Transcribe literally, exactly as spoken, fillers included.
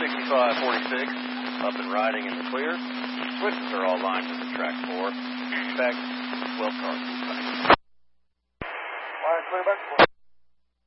sixty-five forty-six, up and riding in the clear. Switches are all lined to the track four. Back, twelve cars. All right, clear back.